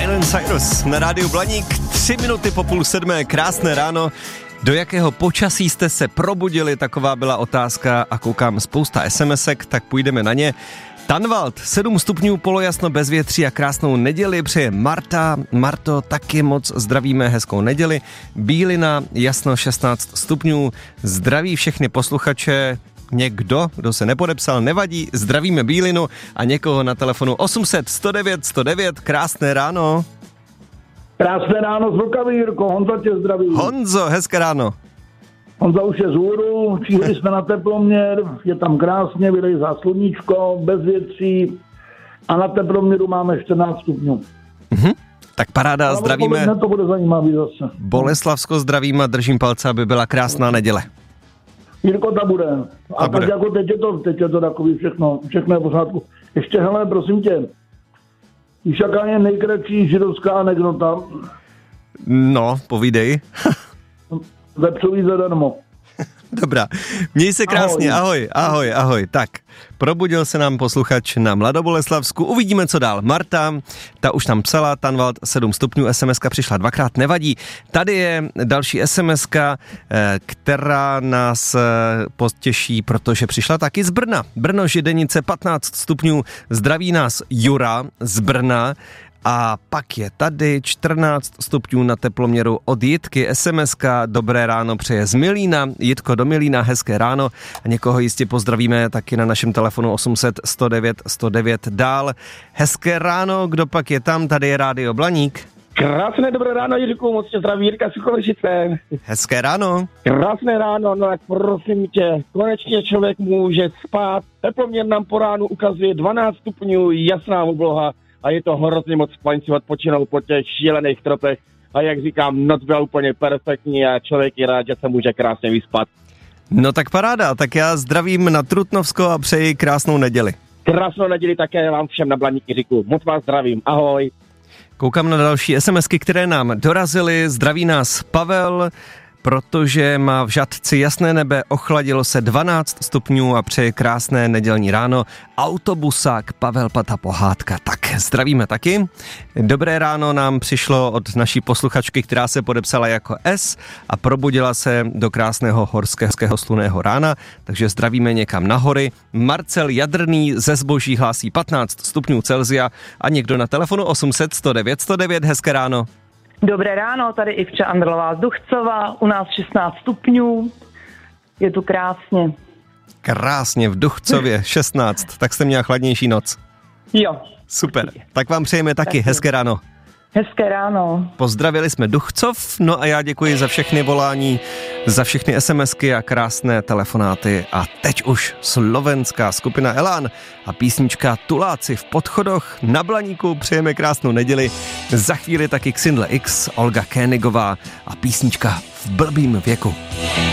Miley Cyrus na rádiu Blaník, 3 minuty po 6:30, krásné ráno. Do jakého počasí jste se probudili, taková byla otázka a koukám spousta SMSek, tak půjdeme na ně. Tanvald, 7 stupňů, polojasno, bezvětří a krásnou neděli přeje Marta. Marto, taky moc zdravíme, hezkou neděli. Bílina, jasno, 16 stupňů, zdraví všechny posluchače. Někdo, kdo se nepodepsal, nevadí, zdravíme Bílinu a někoho na telefonu 800 109 109, krásné ráno. Krásné ráno z Vltavy, Jirko, Honza tě zdraví. Honzo, hezké ráno. Honza už je z hůru, přijeli jsme na teploměr, je tam krásně, vylejzá sluníčko, bez větří a na teploměru máme 14 stupňů. Tak paráda, ale zdravíme. To bude zajímavý zase. Boleslavsko zdravím a držím palce, aby byla krásná neděle. Jirko, ta bude. A tak jako teď je to takový všechno je v pořádku. Ještě, hele, prosím tě, víš, jaká je nejkratší židovská anekdota? No, povídej. Vepřový zadarmo. Dobrá, měj se krásně, ahoj. Tak, probudil se nám posluchač na Mladoboleslavsku, uvidíme, co dál. Marta, ta už nám psala, Tanvald 7 stupňů, SMSka přišla 2krát, nevadí. Tady je další SMSka, která nás potěší, protože přišla taky z Brna. Brno, Židenice, 15 stupňů, zdraví nás Jura z Brna. A pak je tady 14 stupňů na teploměru od Jitky, SMSka, dobré ráno přeje z Milína, Jitko do Milína, hezké ráno a někoho jistě pozdravíme taky na našem telefonu 800 109 109 dál. Hezké ráno, kdo pak je tam, tady je Rádio Blaník. Krásné dobré ráno, Jirku, moc tě zdraví, Jirka Sukolešice. Hezké ráno. Krásné ráno, no tak prosím tě, konečně člověk může spát, teploměr nám po ránu ukazuje 12 stupňů, jasná obloha. A je to hrozně moc fajn si odpočinout po těch šílených tropech. A jak říkám, noc byla úplně perfektní a člověk je rád, že se může krásně vyspat. No tak paráda, tak já zdravím na Trutnovsko a přeji krásnou neděli. Krásnou neděli také vám všem na Blaníky říku. Moc vás zdravím, ahoj. Koukám na další SMSky, které nám dorazily. Zdraví nás Pavel, protože má v Žatci jasné nebe, ochladilo se 12 stupňů a přeje krásné nedělní ráno. Autobusák Pavel Pata Pohádka, tak zdravíme taky. Dobré ráno nám přišlo od naší posluchačky, která se podepsala jako S a probudila se do krásného horského slunného rána, takže zdravíme někam na hory. Marcel Jadrný ze Zboží hlásí 15 stupňů Celsia a někdo na telefonu 800 109 109, hezké ráno. Dobré ráno, tady Ivča Andrlová z Duchcova, u nás 16 stupňů, je tu krásně. Krásně, v Duchcově 16, tak jste měla chladnější noc. Jo. Super, tak vám přejeme taky hezké ráno. Hezké ráno. Pozdravili jsme Duchcov, no a já děkuji za všechny volání, za všechny SMSky a krásné telefonáty. A teď už slovenská skupina Elán a písnička Tuláci v Podchodoch na Blaníku. Přejeme krásnou neděli. Za chvíli taky Xindle X, Olga Kénigová a písnička V blbým věku.